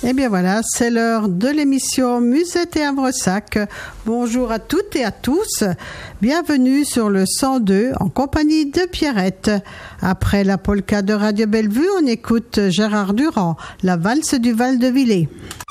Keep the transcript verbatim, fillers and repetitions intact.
Eh bien voilà, c'est l'heure de l'émission Musette et Havresac. Bonjour à toutes et à tous. Bienvenue sur le cent deux en compagnie de Pierrette. Après la polka de Radio Bellevue, on écoute Gérard Durand, la valse du Val de Villers.